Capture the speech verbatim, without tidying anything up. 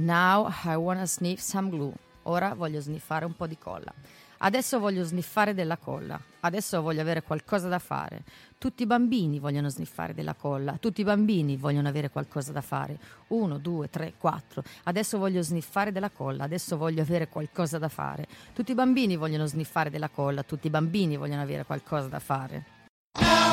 Now I wanna sniff some glue. Ora voglio sniffare un po' di colla. Adesso voglio sniffare della colla. Adesso voglio avere qualcosa da fare. Tutti i bambini vogliono sniffare della colla. Tutti i bambini vogliono avere qualcosa da fare. Uno, due, tre, quattro. Adesso voglio sniffare della colla. Adesso voglio avere qualcosa da fare. Tutti i bambini vogliono sniffare della colla. Tutti i bambini vogliono avere qualcosa da fare.